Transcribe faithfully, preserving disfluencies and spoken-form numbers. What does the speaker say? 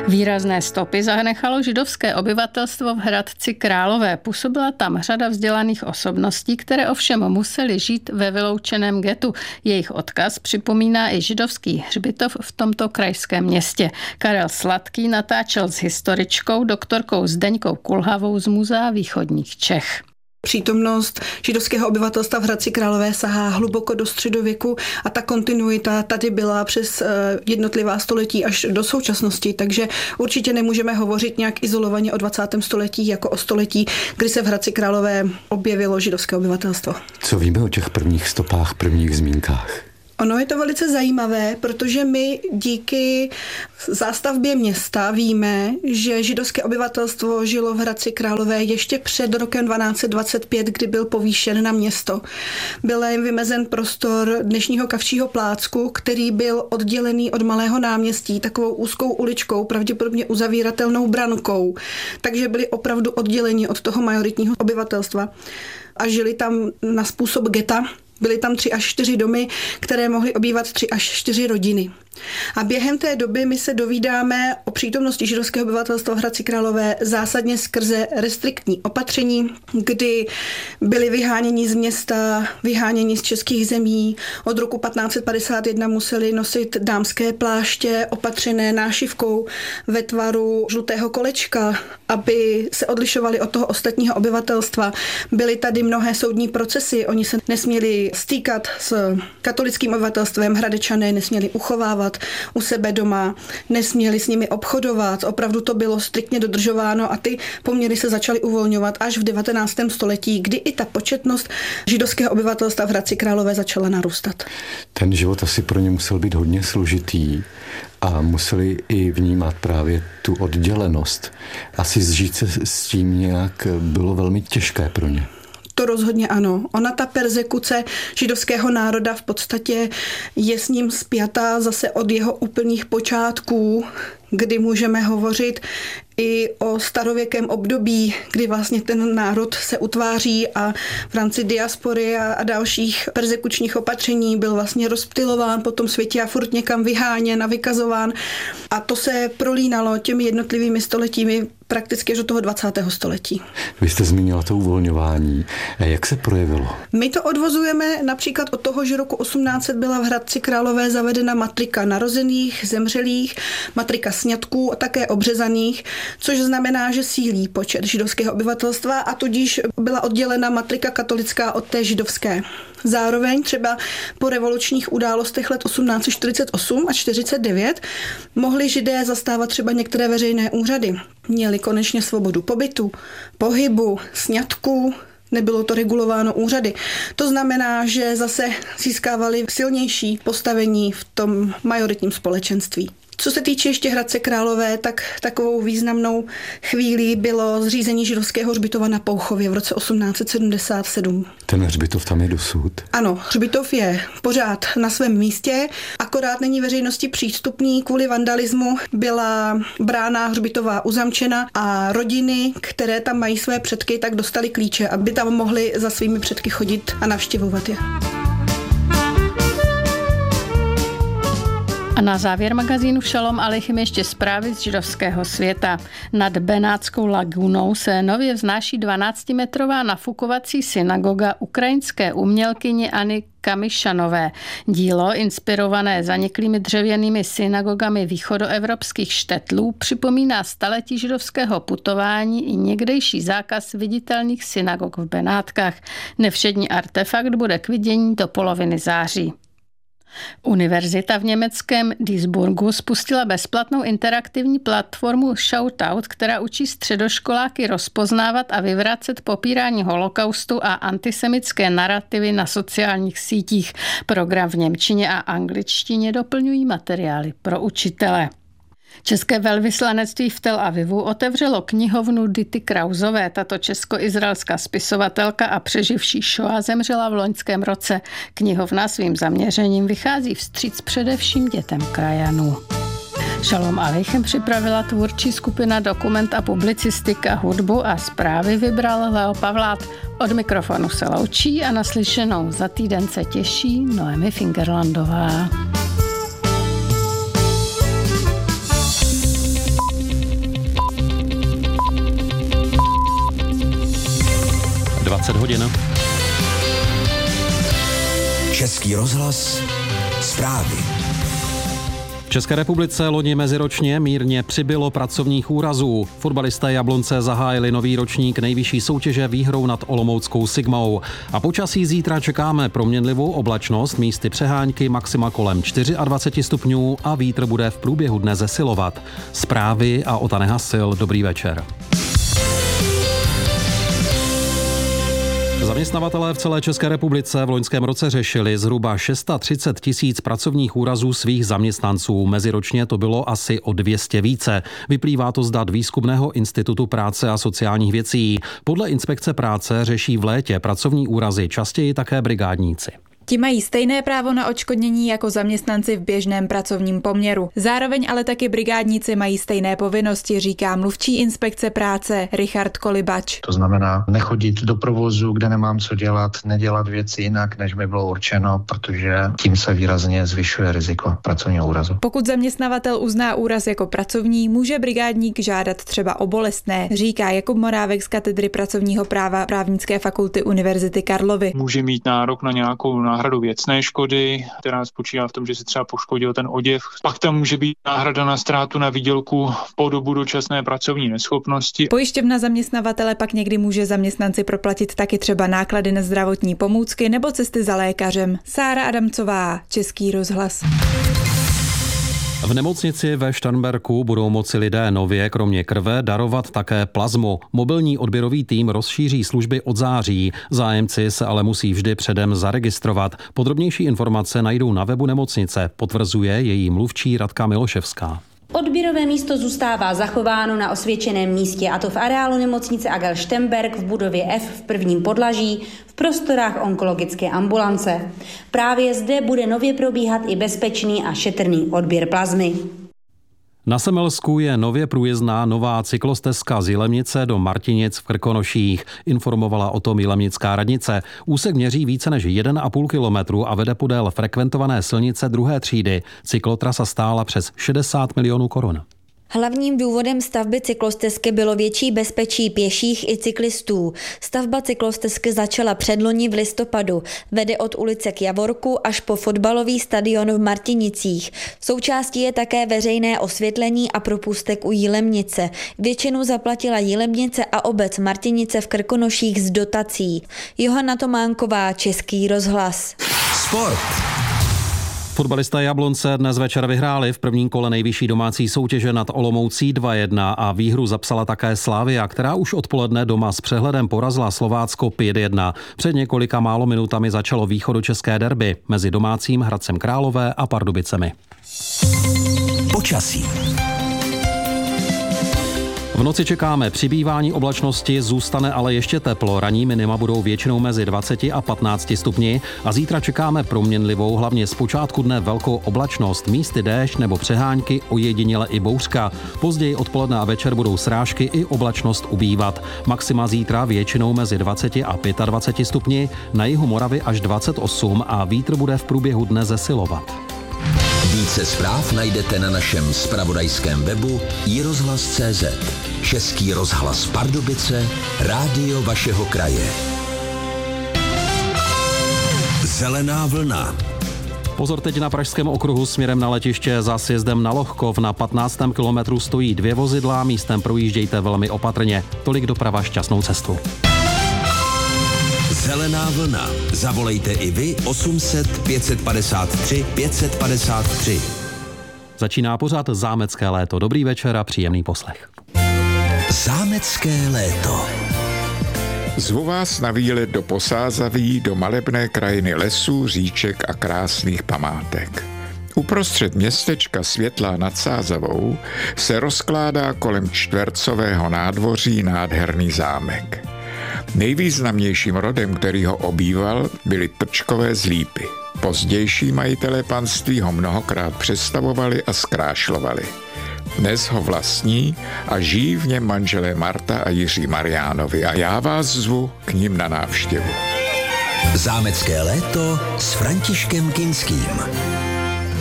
Výrazné stopy zanechalo židovské obyvatelstvo v Hradci Králové. Působila tam řada vzdělaných osobností, které ovšem museli žít ve vyloučeném getu. Jejich odkaz připomíná i židovský hřbitov v tomto krajském městě. Karel Sladký natáčel s historičkou doktorkou Zdeňkou Kulhavou z Muzea východních Čech. Přítomnost židovského obyvatelstva v Hradci Králové sahá hluboko do středověku a ta kontinuita tady byla přes jednotlivá století až do současnosti, takže určitě nemůžeme hovořit nějak izolovaně o dvacátém století jako o století, kdy se v Hradci Králové objevilo židovské obyvatelstvo. Co víme o těch prvních stopách, prvních zmínkách? Ono je to velice zajímavé, protože my díky zástavbě města víme, že židovské obyvatelstvo žilo v Hradci Králové ještě před rokem dvanáct dvacet pět, kdy byl povýšen na město. Byl jim vymezen prostor dnešního Kavčího plácku, který byl oddělený od Malého náměstí takovou úzkou uličkou, pravděpodobně uzavíratelnou brankou, takže byli opravdu odděleni od toho majoritního obyvatelstva a žili tam na způsob geta. Byly tam tři až čtyři domy, které mohly obývat tři až čtyři rodiny. A během té doby my se dovídáme o přítomnosti židovského obyvatelstva v Hradci Králové zásadně skrze restriktní opatření, kdy byli vyháněni z města, vyháněni z českých zemí. Od roku patnáct padesát jedna museli nosit dámské pláště opatřené nášivkou ve tvaru žlutého kolečka, aby se odlišovali od toho ostatního obyvatelstva. Byly tady mnohé soudní procesy, oni se nesměli stýkat s katolickým obyvatelstvem, Hradečané nesměli uchovávat u sebe doma, nesměli s nimi obchodovat, opravdu to bylo striktně dodržováno a ty poměry se začaly uvolňovat až v devatenáctém století, kdy i ta početnost židovského obyvatelstva v Hradci Králové začala narůstat. Ten život asi pro ně musel být hodně složitý a museli i vnímat právě tu oddělenost. Asi zžít se s tím nějak bylo velmi těžké pro ně. To rozhodně ano. Ona ta perzekuce židovského národa v podstatě je s ním spjatá zase od jeho úplných počátků, kdy můžeme hovořit i o starověkém období, kdy vlastně ten národ se utváří a v rámci diaspory a, a dalších perzekučních opatření byl vlastně rozptylován po tom světě a furt někam vyháněn a vykazován. A to se prolínalo těmi jednotlivými stoletími prakticky až do toho dvacátého století. Vy jste zmínila to uvolňování. Jak se projevilo? My to odvozujeme například od toho, že roku osmnáct set byla v Hradci Králové zavedena matrika narozených, zemřelých, matrika sňatků a také obřezaných, což znamená, že sílí počet židovského obyvatelstva a tudíž byla oddělena matrika katolická od té židovské. Zároveň třeba po revolučních událostech let osmnáct set čtyřicet osm a čtyřicet devět mohli židé zastávat třeba některé veřejné úřady. Měli konečně svobodu pobytu, pohybu, sňatků, nebylo to regulováno úřady. To znamená, že zase získávali silnější postavení v tom majoritním společenství. Co se týče ještě Hradce Králové, tak takovou významnou chvílí bylo zřízení židovského hřbitova na Pouchově v roce osmnáct set sedmdesát sedm. Ten hřbitov tam je dosud? Ano, hřbitov je pořád na svém místě, akorát není veřejnosti přístupný. Kvůli vandalismu byla brána hřbitová uzamčena a rodiny, které tam mají své předky, tak dostali klíče, aby tam mohli za svými předky chodit a navštěvovat je. A na závěr magazínu Šalom Aleichem ještě zprávy z židovského světa. Nad Benátskou lagunou se nově vznáší dvanáctimetrová nafukovací synagoga ukrajinské umělkyně Anny Kamyšanové. Dílo, inspirované zaniklými dřevěnými synagogami východoevropských štetlů, připomíná staletí židovského putování i někdejší zákaz viditelných synagog v Benátkách. Nevšední artefakt bude k vidění do poloviny září. Univerzita v německém Duisburgu spustila bezplatnou interaktivní platformu Shoutout, která učí středoškoláky rozpoznávat a vyvracet popírání holokaustu a antisemitské narrativy na sociálních sítích. Program v němčině a angličtině doplňují materiály pro učitele. České velvyslanectví v Tel Avivu otevřelo knihovnu Dity Krausové. Tato česko-izraelská spisovatelka a přeživší šoa zemřela v loňském roce. Knihovna svým zaměřením vychází vstříc především dětem krajanů. Šalom Aleichem připravila tvůrčí skupina Dokument a publicistika, hudbu a zprávy vybral Leo Pavlát. Od mikrofonu se loučí a naslyšenou za týden se těší Noemi Fingerlandová. dvacet hodin. Český rozhlas, zprávy. V České republice loni meziročně mírně přibylo pracovních úrazů. Fotbalisté Jablonce zahájili nový ročník nejvyšší soutěže výhrou nad olomouckou Sigmou. A počasí zítra čekáme proměnlivou oblačnost, místy přehánky, maxima kolem dvacet čtyři stupňů a vítr bude v průběhu dne zesilovat. Zprávy a Ota Nehasil, dobrý večer. Zaměstnavatelé v celé České republice v loňském roce řešili zhruba třicet šest tisíc pracovních úrazů svých zaměstnanců. Meziročně to bylo asi o dvě stě více. Vyplývá to z dat Výzkumného institutu práce a sociálních věcí. Podle inspekce práce řeší v létě pracovní úrazy častěji také brigádníci. Ti mají stejné právo na odškodnění jako zaměstnanci v běžném pracovním poměru. Zároveň ale taky brigádníci mají stejné povinnosti, říká mluvčí inspekce práce Richard Kolibač. To znamená nechodit do provozu, kde nemám co dělat, nedělat věci jinak, než mi bylo určeno, protože tím se výrazně zvyšuje riziko pracovního úrazu. Pokud zaměstnavatel uzná úraz jako pracovní, může brigádník žádat třeba o bolestné, říká Jakub Morávek z katedry pracovního práva Právnické fakulty Univerzity Karlovy. Může mít nárok na nějakou náhradu věcné škody, která spočívá v tom, že se třeba poškodil ten oděv. Pak tam může být náhrada na ztrátu na výdělku po dobu dočasné pracovní neschopnosti. Pojišťovna zaměstnavatele pak někdy může zaměstnanci proplatit taky třeba náklady na zdravotní pomůcky nebo cesty za lékařem. Sára Adamcová, Český rozhlas. V nemocnici ve Šternberku budou moci lidé nově kromě krve darovat také plazmu. Mobilní odběrový tým rozšíří služby od září. Zájemci se ale musí vždy předem zaregistrovat. Podrobnější informace najdou na webu nemocnice, potvrzuje její mluvčí Radka Miloševská. Odběrové místo zůstává zachováno na osvědčeném místě, a to v areálu nemocnice Agel Šternberk v budově F v prvním podlaží v prostorách onkologické ambulance. Právě zde bude nově probíhat i bezpečný a šetrný odběr plazmy. Na Semelsku je nově průjezdná nová cyklostezka z Jilemnice do Martinic v Krkonoších. Informovala o tom jilemnická radnice. Úsek měří více než jeden a půl kilometru a vede podél frekventované silnice druhé třídy. Cyklotrasa stála přes šedesát milionů korun. Hlavním důvodem stavby cyklostezky bylo větší bezpečí pěších i cyklistů. Stavba cyklostezky začala předloni v listopadu. Vede od ulice k Javorku až po fotbalový stadion v Martinicích. Součástí je také veřejné osvětlení a propustek u Jilemnice. Většinu zaplatila Jilemnice a obec Martinice v Krkonoších z dotací. Johana Tománková, Český rozhlas. Sport. Fotbalisté Jablonce dnes večer vyhráli v prvním kole nejvyšší domácí soutěže nad Olomoucí dva jedna a výhru zapsala také Slavia, která už odpoledne doma s přehledem porazila Slovácko pět jedna. Před několika málo minutami začalo východočeské derby mezi domácím Hradcem Králové a Pardubicemi. Počasí. V noci čekáme přibývání oblačnosti, zůstane ale ještě teplo. Ranní minima budou většinou mezi dvaceti a patnácti stupni a zítra čekáme proměnlivou, hlavně z počátku dne velkou oblačnost, místy déšť nebo přehánky, ojediněle i bouřka. Později odpoledne a večer budou srážky i oblačnost ubývat. Maxima zítra většinou mezi dvaceti a dvaceti pěti stupni, na jihu Moravy až dvacet osm a vítr bude v průběhu dne zesilovat. Více zpráv najdete na našem zpravodajském webu i rozhlas tečka cé zet. Český rozhlas Pardubice, rádio vašeho kraje. Zelená vlna. Pozor teď na Pražském okruhu směrem na letiště za sjezdem na Lohkov. Na patnáctém kilometru stojí dvě vozidla, místem projíždějte velmi opatrně. Tolik doprava, šťastnou cestu. Zelená vlna. Zavolejte i vy osm set pět set padesát tři pět set padesát tři. Začíná pořád Zámecké léto. Dobrý večer a příjemný poslech. Zámecké léto. Zvu vás na výlet do Posázaví, do malebné krajiny lesů, říček a krásných památek. Uprostřed městečka Světlá nad Sázavou se rozkládá kolem čtvercového nádvoří nádherný zámek. Nejvýznamnějším rodem, který ho obýval, byly Trčkové z Lípy. Pozdější majitelé panství ho mnohokrát přestavovali a zkrášlovali. Dnes ho vlastní a žijí v něm manželé Marta a Jiří Mariánovi a já vás zvu k nim na návštěvu. Zámecké léto s Františkem Kinským.